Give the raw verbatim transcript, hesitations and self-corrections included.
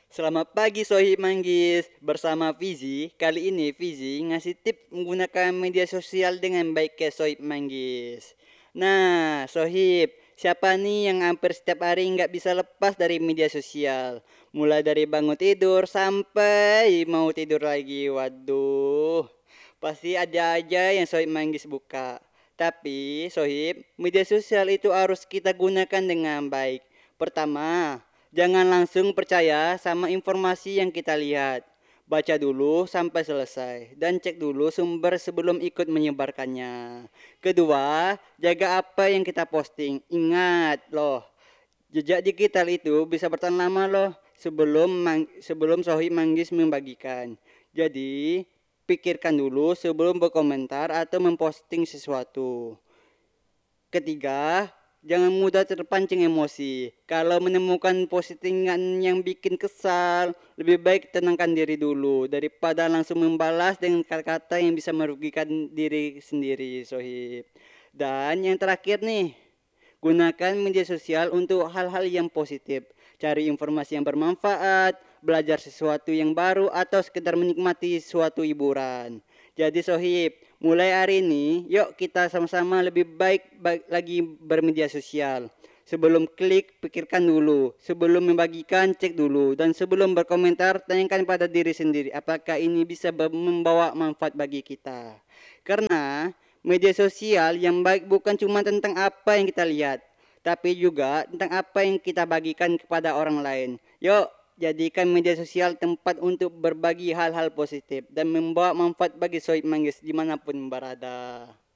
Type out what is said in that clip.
Selamat pagi Sohib Manggis, bersama Fizi. Kali ini Fizi ngasih tip menggunakan media sosial dengan baik ke Sohib Manggis. Nah, Sohib, siapa nih yang hampir setiap hari nggak bisa lepas dari media sosial? Mulai dari bangun tidur sampai mau tidur lagi. Waduh, pasti ada aja yang Sohib Manggis buka. Tapi, Sohib, media sosial itu harus kita gunakan dengan baik. Pertama, jangan langsung percaya sama informasi yang kita lihat. Baca dulu sampai selesai dan cek dulu sumber sebelum ikut menyebarkannya. Kedua, jaga apa yang kita posting. Ingat loh, jejak digital itu bisa bertahan lama loh sebelum mang- sebelum Sohib Manggis membagikan. Jadi, pikirkan dulu sebelum berkomentar atau memposting sesuatu. Ketiga, jangan mudah terpancing emosi. Kalau menemukan postingan yang bikin kesal, lebih baik tenangkan diri dulu daripada langsung membalas dengan kata-kata yang bisa merugikan diri sendiri, Sohib. Dan yang terakhir nih, gunakan media sosial untuk hal-hal yang positif. Cari informasi yang bermanfaat, belajar sesuatu yang baru, atau sekedar menikmati suatu hiburan. Jadi Sohib, mulai hari ini, yuk kita sama-sama lebih baik ba- lagi bermedia sosial. Sebelum klik, pikirkan dulu. Sebelum membagikan, cek dulu. Dan sebelum berkomentar, tanyakan pada diri sendiri, apakah ini bisa membawa manfaat bagi kita. Karena media sosial yang baik bukan cuma tentang apa yang kita lihat, tapi juga tentang apa yang kita bagikan kepada orang lain. Yuk, jadikan media sosial tempat untuk berbagi hal-hal positif dan membawa manfaat bagi Sohib Manggis dimanapun berada.